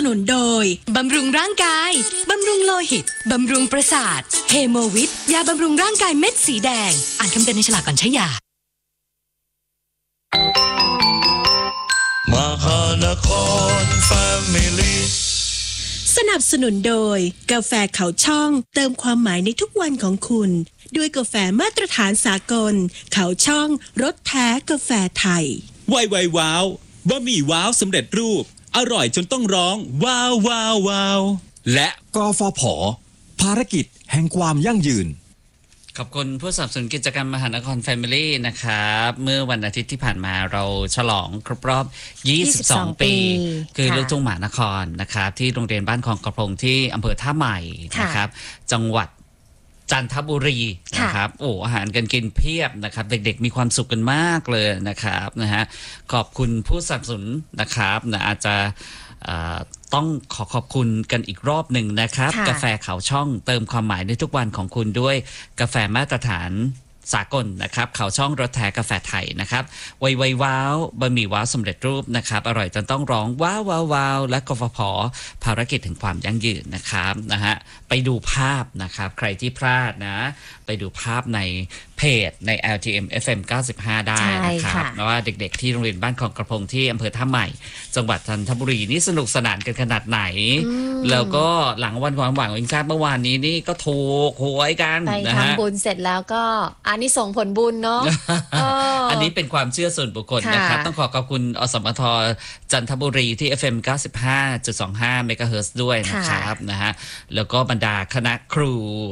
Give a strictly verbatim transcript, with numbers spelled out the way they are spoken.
นุนโดยบำรุงร่างกายบำรุงโลหิตบำรุงประสาทเฮโมวิทยาบำรุงร่างกายเม็ดสีแดงอ่านคำเตือนในฉลากก่อนใช้ยามหานครแฟมิลี่สนับสนุนโดยกาแฟเขาช่องเติมความหมายในทุกวันของคุณด้วยกาแฟมาตรฐานสากลเขาช่องรสแท้กาแฟไทยไวไวว้าวบะหมี่ว้าวสำเร็จรูปอร่อยจนต้องร้องว้าวว้าวว้าวและกฟผ.ภารกิจแห่งความยั่งยืนขอบคุณผู้สนับสนุนกิจกรรมมหานครแฟมิลี่นะครับเมื่อวันอาทิตย์ที่ผ่านมาเราฉลองครบรอบยี่สิบสองปีคือลูกทุ่งมหานครนะครับที่โรงเรียนบ้านคลองกระพงที่อำเภอท่าใหม่นะครับจังหวัดจันทบุรีนะครับโอ้อาหารกันกินเพียบนะครับเด็กๆมีความสุขกันมากเลยนะครับนะฮะขอบคุณผู้สนับสนุนนะครับนะอาจจะต้องขอขอบคุณกันอีกรอบหนึ่งนะครับกาแฟเขาช่องเติมความหมายในทุกวันของคุณด้วยกาแฟมาตรฐานสากลนะครับเขาช่องรสแท้กาแฟไทยนะครับไวไวว้าวบะหมี่ว้าวสำเร็จรูปนะครับอร่อยจนต้องร้องว้าวว้าวว้าวและกฟผ.ภารกิจถึงความยั่งยืนนะครับนะฮะไปดูภาพนะครับใครที่พลาดนะไปดูภาพในเพจใน แอล ที เอ็ม เอฟ เอ็ม เก้าสิบห้า ได้นะครับเพราะว่าเด็กๆที่โรงเรียนบ้านคลองกระพงที่อำเภอท่าใหม่จังหวัดจันทบุรีนี่สนุกสนานกันขนาดไหนแล้วก็หลังวันความหวังวิงชาติเมื่อวานนี้นี่ก็ถูกหวยกันไปนะฮะทำบุญเสร็จแล้วก็อันนี้ส่งผลบุญเนาะอันนี้เป็นความเชื่อส่วนบุคคลนะครับต้องขอขอบคุณอสมทจันทบุรีที่ เอฟ เอ็ม เก้าสิบห้าจุดสองห้า เมกะเฮิรตซ์ด้วยนะครับนะฮะแล้วก็บรรดาคณะครู